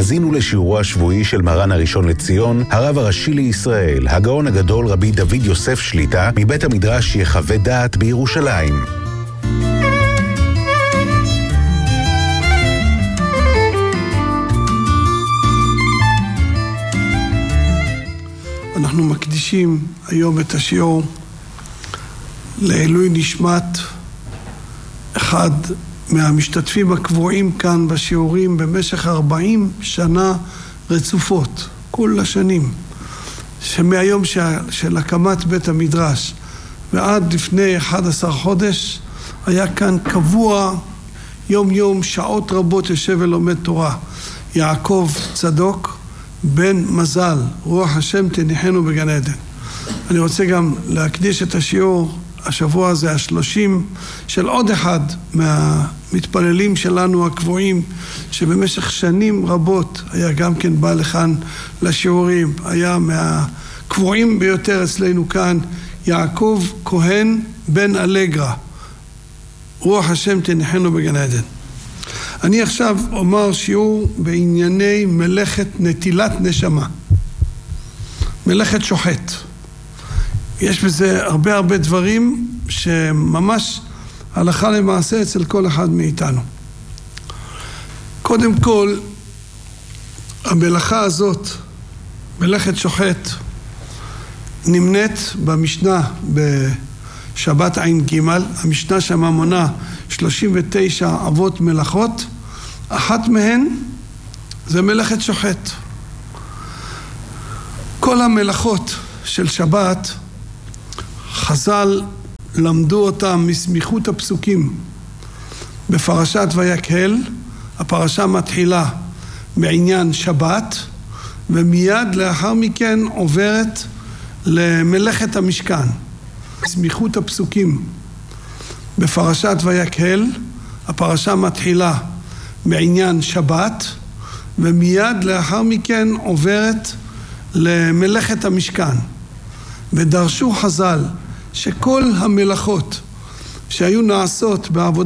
האזינו לשיעורו השבועי של מרן הראשון לציון, הרב הראשי לישראל, הגאון הגדול רבי דוד יוסף שליטה, מבית המדרש יחווה דעת בירושלים. אנחנו מקדישים היום את השיעור לעילוי נשמת אחד מהמשתתפים הקבועים כאן בשיעורים במשך 40 שנה רצופות, כל השנים, שמהיום של הקמת בית המדרש ועד לפני 11 חודש היה כאן קבוע יום יום, שעות רבות יושב ולומד תורה, יעקב צדוק בן מזל, רוח השם תניחנו בגן עדן. אני רוצה גם להקדיש את השיעור השבוע הזה, 30, של עוד אחד מהמתפללים שלנו הקבועים, שבמשך שנים רבות היה גם כן בא לכאן לשיעורים, היה מהקבועים ביותר אצלנו כאן, יעקב כהן בן אלגרה, רוח השם תניחנו בגן עדן. אני עכשיו אומר שיעור בענייני מלאכת נטילת נשמה, מלאכת שוחט. יש בזה הרבה דברים שממש הלכה למעשה אצל כל אחד מאיתנו. קודם כל, המלאכה הזאת, מלאכת שוחט, נמנית במשנה בשבת עין ג'. המשנה שמה מונה 39 אבות מלאכות, אחת מהן זה מלאכת שוחט. כל המלאכות של שבת חז"ל למדו אותם מסמיכות הפסוקים בפרשת ויקהל. הפרשה מתחילה בעניין שבת ומיד לאחר מכן עוברת למלאכת המשכן. מסמיכות הפסוקים בפרשת ויקהל, הפרשה מתחילה בעניין שבת ומיד לאחר מכן עוברת למלאכת המשכן. ודרשו חז"ל שכל המלאכות שהיו נעשות בעבודה